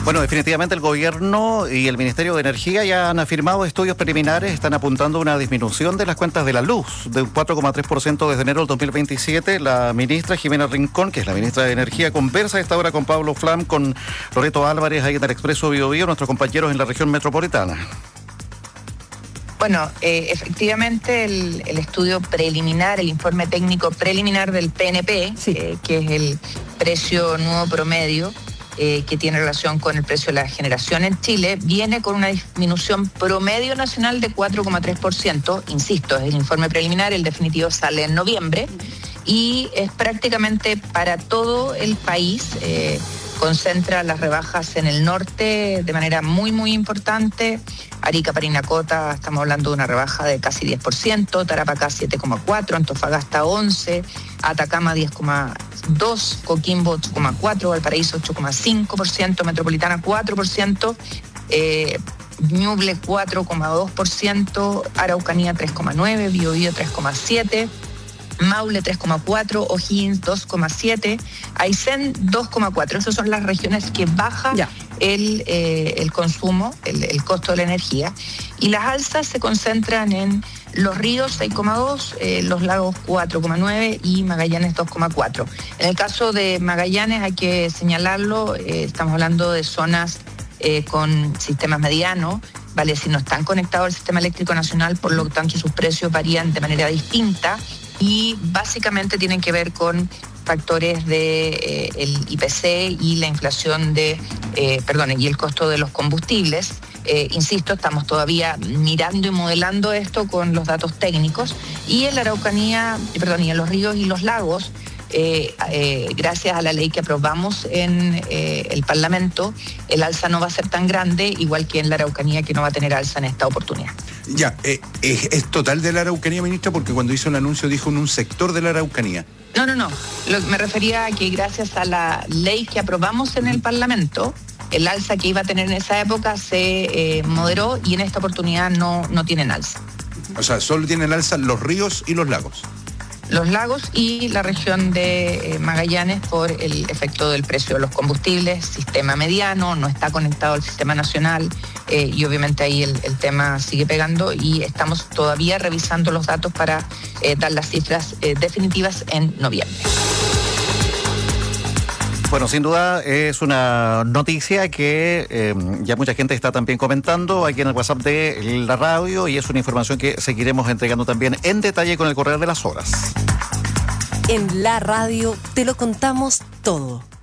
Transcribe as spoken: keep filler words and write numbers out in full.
Bueno, definitivamente el gobierno y el Ministerio de Energía ya han afirmado estudios preliminares, están apuntando a una disminución de las cuentas de la luz de un cuatro coma tres por ciento desde enero del dos mil veintisiete. La ministra Jimena Rincón, que es la ministra de Energía, conversa a esta hora con Pablo Flam, con Loreto Álvarez, ahí en el Expreso Bio Bio, nuestros compañeros en la región metropolitana. Bueno, eh, efectivamente el, el estudio preliminar, el informe técnico preliminar del P N P, sí. eh, que es el precio nuevo promedio, eh, que tiene relación con el precio de la generación en Chile, viene con una disminución promedio nacional de cuatro coma tres por ciento. Insisto, es el informe preliminar, el definitivo sale en noviembre, y es prácticamente para todo el país. Eh, concentra las rebajas en el norte de manera muy, muy importante. Arica, Parinacota, estamos hablando de una rebaja de casi diez por ciento, Tarapacá siete coma cuatro por ciento, Antofagasta once por ciento, Atacama diez coma dos por ciento, Coquimbo ocho coma cuatro por ciento, Valparaíso ocho coma cinco por ciento, Metropolitana cuatro por ciento, eh, Ñuble cuatro coma dos por ciento, Araucanía tres coma nueve por ciento, Biobío tres coma siete por ciento, Maule tres coma cuatro, O'Higgins dos coma siete, Aysén dos coma cuatro. Esas son las regiones que baja el, eh, el consumo, el, el costo de la energía. Y las alzas se concentran en Los Ríos seis coma dos, eh, Los Lagos cuatro coma nueve y Magallanes dos coma cuatro. En el caso de Magallanes hay que señalarlo, eh, estamos hablando de zonas eh, con sistemas medianos, vale, si no están conectados al sistema eléctrico nacional, por lo tanto sus precios varían de manera distinta. Y básicamente tienen que ver con factores de eh, el I P C y la inflación de, eh, perdón, y el costo de los combustibles. Eh, insisto, estamos todavía mirando y modelando esto con los datos técnicos. Y en la Araucanía, perdón, y en los ríos y los lagos, eh, eh, gracias a la ley que aprobamos en eh, el Parlamento, el alza no va a ser tan grande, igual que en la Araucanía, que no va a tener alza en esta oportunidad. Ya, eh, es, es total de la Araucanía, ministra, porque cuando hizo el anuncio dijo en un sector de la Araucanía. No, no, no. Lo, me refería a que gracias a la ley que aprobamos en el Parlamento, el alza que iba a tener en esa época se eh, moderó y en esta oportunidad no, no tienen alza. O sea, solo tienen alza los ríos y los lagos. Los lagos y la región de eh, Magallanes por el efecto del precio de los combustibles, sistema mediano, no está conectado al sistema nacional eh, y obviamente ahí el, el tema sigue pegando y estamos todavía revisando los datos para eh, dar las cifras eh, definitivas en noviembre. Bueno, sin duda es una noticia que eh, ya mucha gente está también comentando aquí en el WhatsApp de la radio y es una información que seguiremos entregando también en detalle con el correr de las horas. En la radio te lo contamos todo.